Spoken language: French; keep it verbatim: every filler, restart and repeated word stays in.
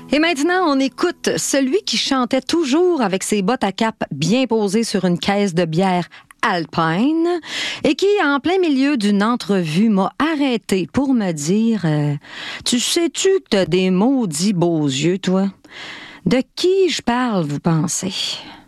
Et maintenant, on écoute celui qui chantait toujours avec ses bottes à cap bien posées sur une caisse de bière Alpine et qui, en plein milieu d'une entrevue, m'a arrêté pour me dire euh, « Tu sais-tu que t'as des maudits beaux yeux, toi? » De qui je parle, vous pensez?